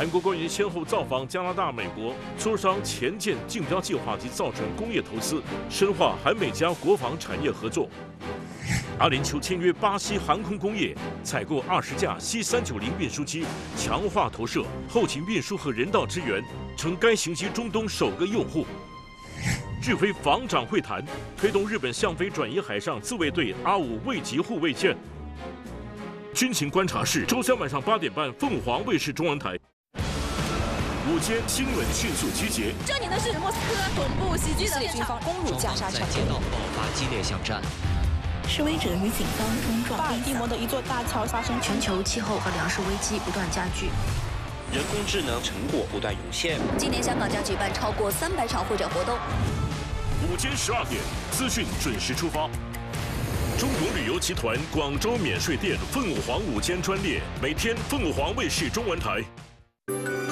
韩国官员先后造访加拿大、美国，磋商前舰竞标计划及造船工业投资，深化韩美加国防产业合作。阿联酋签约巴西航空工业，采购20架C390运输机，强化投射、后勤运输和人道支援，成该型机中东首个用户。日菲防长会谈推动日本向非转移海上自卫队R5卫级护卫舰。军情观察室周三晚上8点半，凤凰卫视中文台。午间新闻迅速集结。 这里呢是莫斯科总部袭击的军方攻入加沙城， 街道爆发激烈巷战。 示威者与警方冲撞。 巴尔的摩的一座大桥发生全球气候和粮食危机不断加剧。 人工智能成果不断涌现。 今年香港将举办超过300场会展活动。 午间12点，资讯准时出发。中国旅游集团广州免税店凤凰午间专列，每天凤凰卫视中文台。